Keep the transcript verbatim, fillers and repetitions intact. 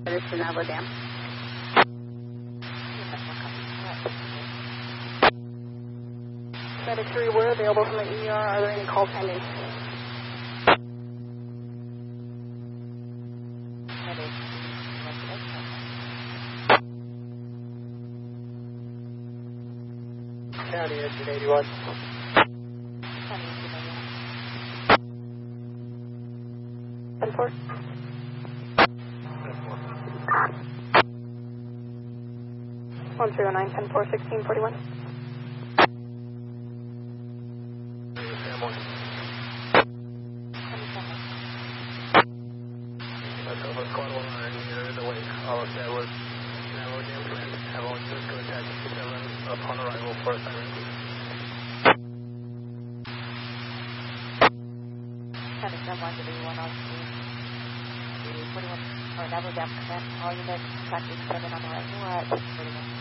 It's the Navajo Dam. Medic three, we're available from the E R. Are there any calls pending? County engine eighty-one. ten four. one zero nine, ten four, sixteen forty-one. Upon arrival for a siren. seventy-seven one to be one on forty-one, or Navajo Dam command, all units, tracking seven on the right, what? forty-one.